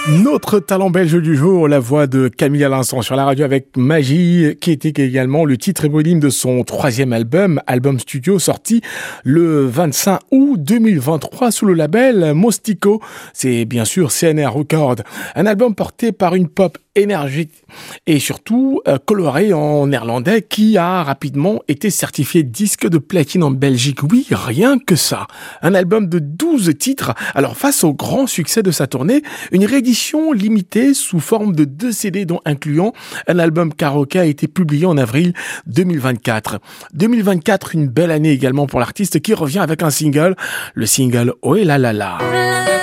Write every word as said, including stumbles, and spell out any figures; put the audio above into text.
Notre talent belge du jour, la voix de Camille à l'instant sur la radio avec Magie, qui était également le titre éponyme de son troisième album, album studio sorti le vingt-cinq août deux mille vingt-trois sous le label Mostico. C'est bien sûr C N R Records. Un album porté par une pop énergique et surtout euh, coloré en néerlandais qui a rapidement été certifié disque de platine en Belgique. Oui, rien que ça. Un album de douze titres. Alors face au grand succès de sa tournée, une réédition limitée sous forme de deux C D dont incluant un album karaoké a été publié en avril deux mille vingt-quatre. deux mille vingt-quatre, une belle année également pour l'artiste qui revient avec un single, le single Oh là là là.